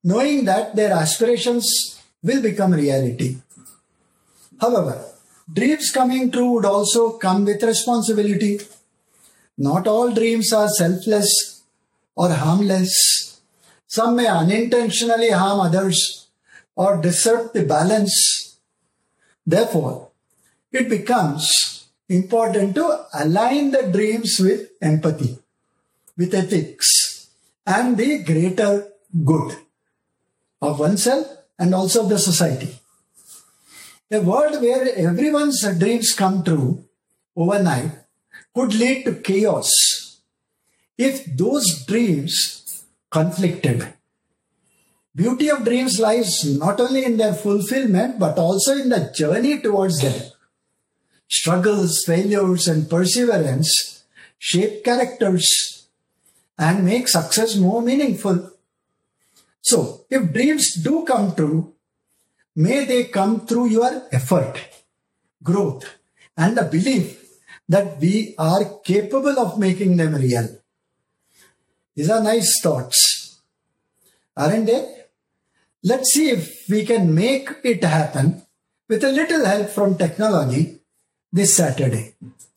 knowing that their aspirations will become reality. However, dreams coming true would also come with responsibility. Not all dreams are selfless or harmless. Some may unintentionally harm others or disrupt the balance. Therefore, it becomes important to align the dreams with empathy, with ethics, and the greater good of oneself and also of the society. A world where everyone's dreams come true overnight could lead to chaos if those dreams conflicted. Beauty of dreams lies not only in their fulfillment but also in the journey towards them. Struggles, failures, and perseverance shape characters and make success more meaningful. So, if dreams do come true, may they come through your effort, growth, and the belief that we are capable of making them real. These are nice thoughts, aren't they? Let's see if we can make it happen with a little help from technology this Saturday.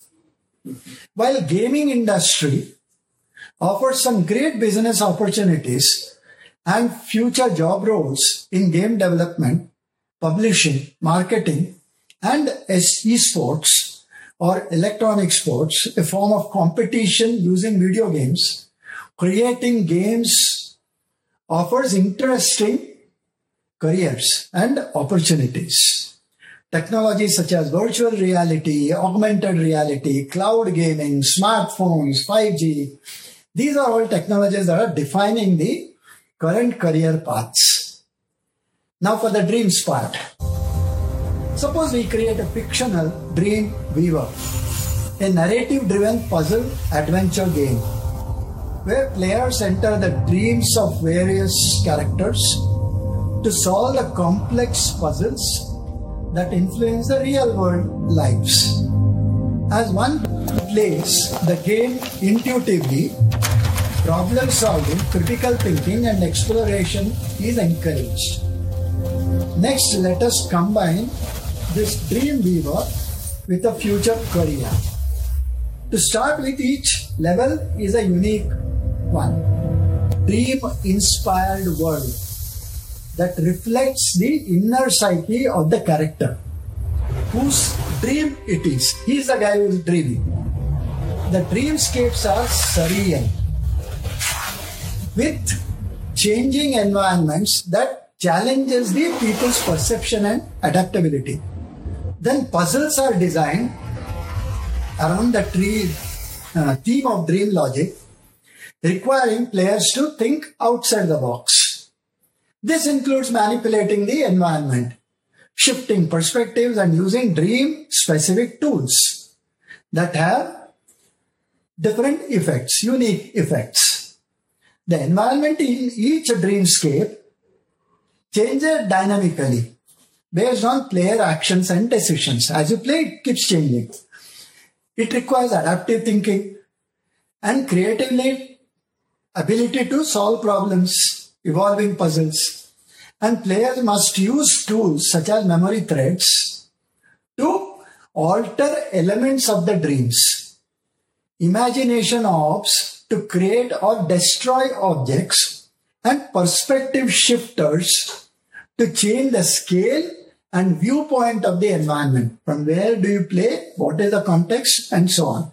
While gaming industry offers some great business opportunities and future job roles in game development, publishing, marketing, and esports or electronic sports, a form of competition using video games, creating games offers interesting careers and opportunities. Technologies such as virtual reality, augmented reality, cloud gaming, smartphones, 5G, these are all technologies that are defining the current career paths. Now for the dreams part. Suppose we create a fictional dream weaver, a narrative-driven puzzle adventure game where players enter the dreams of various characters to solve the complex puzzles that influence the real-world lives. As one plays the game intuitively, problem solving, critical thinking, and exploration is encouraged. Next, let us combine this dream weaver with a future career. To start with, each level is a unique one. Dream-inspired world that reflects the inner psyche of the character, whose dream it is. He is the guy who is dreaming. The dreamscapes are surreal, with changing environments that challenges the people's perception and adaptability. Then puzzles are designed around the theme of dream logic, requiring players to think outside the box. This includes manipulating the environment, shifting perspectives, and using dream-specific tools that have different effects, unique effects. The environment in each dreamscape changes dynamically based on player actions and decisions. As you play, it keeps changing. It requires adaptive thinking and creatively ability to solve problems, evolving puzzles. And players must use tools such as memory threads to alter elements of the dreams, imagination orbs to create or destroy objects, and perspective shifters to change the scale and viewpoint of the environment. From where do you play, what is the context, and so on.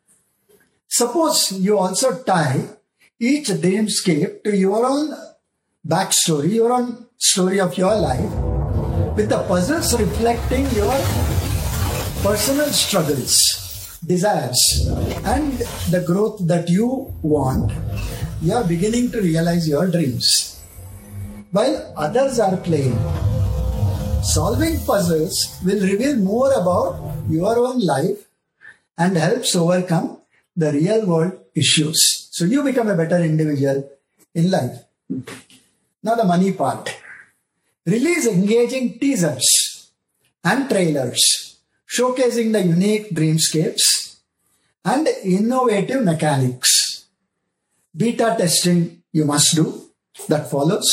Suppose you also tie each dreamscape to your own backstory, your own story of your life, with the puzzles reflecting your personal struggles, desires, and the growth that you want. You are beginning to realize your dreams, while others are playing. Solving puzzles will reveal more about your own life and helps overcome the real world issues. So you become a better individual in life. Now the money part. Release engaging teasers and trailers showcasing the unique dreamscapes and innovative mechanics. Beta testing you must do, that follows.